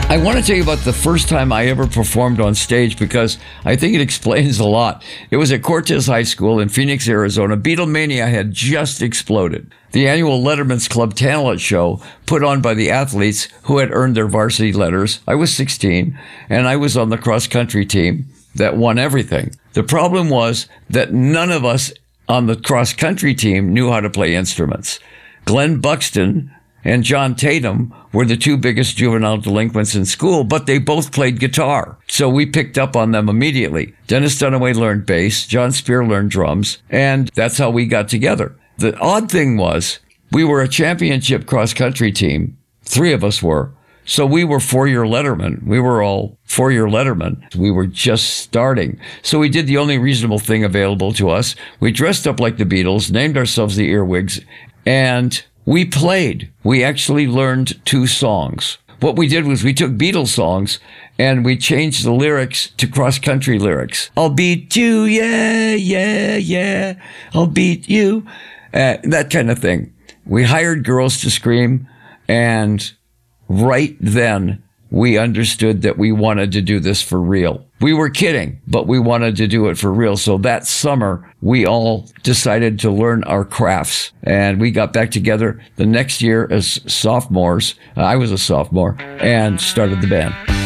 I want to tell you about the first time I ever performed on stage because I think it explains a lot. It was at Cortez High School in Phoenix, Arizona. Beatlemania had just exploded. The annual Letterman's Club talent show put on by the athletes who had earned their varsity letters. I was 16, and I was on the cross-country team that won everything. The problem was that none of us on the cross-country team knew how to play instruments. Glenn Buxton and John Tatum were the two biggest juvenile delinquents in school, but they both played guitar. So we picked up on them immediately. Dennis Dunaway learned bass, John Spear learned drums, and that's how we got together. The odd thing was, we were a championship cross-country team. 3 of us were. So we were four-year lettermen. We were all four-year lettermen. We were just starting. So we did the only reasonable thing available to us. We dressed up like the Beatles, named ourselves the Earwigs, and we played. We actually learned 2 songs. What we did was we took Beatles songs and we changed the lyrics to cross-country lyrics. I'll beat you, yeah, yeah, yeah. I'll beat you. That kind of thing. We hired girls to scream, and right then we understood that we wanted to do this for real. We were kidding, but we wanted to do it for real. So that summer, we all decided to learn our crafts. And we got back together the next year as sophomores. I was a sophomore, and started the band.